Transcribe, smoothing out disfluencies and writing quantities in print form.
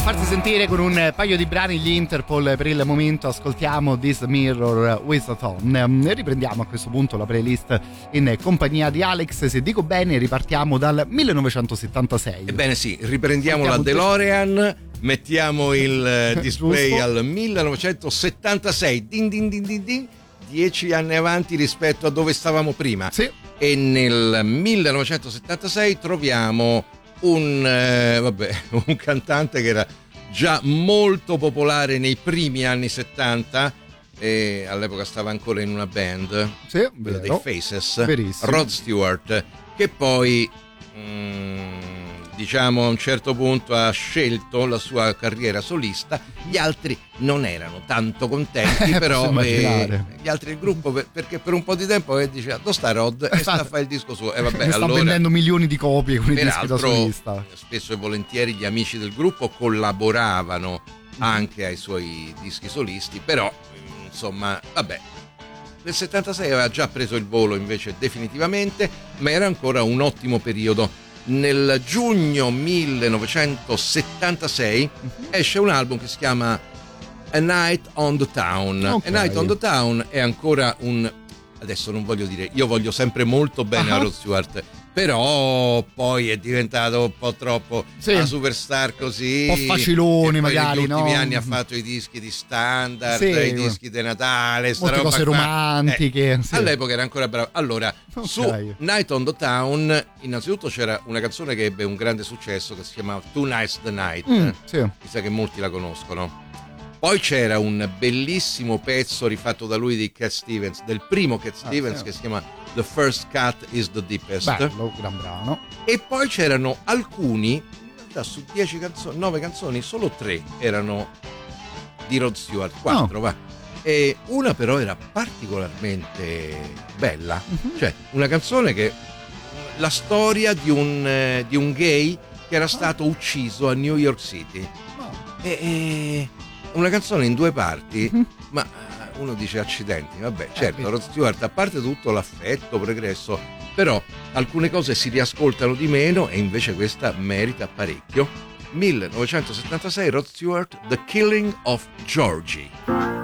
farsi sentire con un paio di brani gli Interpol. Per il momento ascoltiamo This Mirror with a Tone. Riprendiamo a questo punto la playlist in compagnia di Alex. Se dico bene, ripartiamo dal 1976. Ebbene sì, riprendiamo la DeLorean, mettiamo il display al 1976. Din din din din din. 10 anni avanti rispetto a dove stavamo prima. Sì. E nel 1976 troviamo un cantante che era già molto popolare nei primi anni 70 e all'epoca stava ancora in una band, quella dei Faces. Verissimo. Rod Stewart, che poi diciamo a un certo punto ha scelto la sua carriera solista. Gli altri non erano tanto contenti, però gli altri del gruppo, perché per un po' di tempo dice dove sta Rod, e sta a fare il disco suo, e vabbè, sta vendendo milioni di copie con i dischi da solista. Spesso e volentieri gli amici del gruppo collaboravano anche ai suoi dischi solisti, però insomma vabbè. Nel 76 aveva già preso il volo invece definitivamente, ma era ancora un ottimo periodo. Nel giugno 1976 esce un album che si chiama A Night on the Town. Okay. A Night on the Town è ancora adesso non voglio dire, io voglio sempre molto bene a Rod Stewart, però poi è diventato un po' troppo una superstar così, un po' faciloni magari, negli ultimi anni ha fatto i dischi di standard, i dischi di Natale, molte cose romantiche, all'epoca era ancora bravo. Allora, su Night on the Town innanzitutto c'era una canzone che ebbe un grande successo che si chiamava Tonight's the Night, mi sa che molti la conoscono. Poi c'era un bellissimo pezzo rifatto da lui di Cat Stevens, del primo Cat Stevens, che si chiama The First Cut is the Deepest. Bello, gran brano. E poi c'erano alcuni, in realtà su 10 canzoni, 9 canzoni, solo 3 erano di Rod Stewart, 4 va. E una però era particolarmente bella, cioè una canzone che la storia di un gay che era stato ucciso a New York City. E una canzone in 2 parti, ma uno dice accidenti, vabbè, certo, Rod Stewart, a parte tutto l'affetto pregresso, però alcune cose si riascoltano di meno e invece questa merita parecchio. 1976, Rod Stewart, The Killing of Georgie.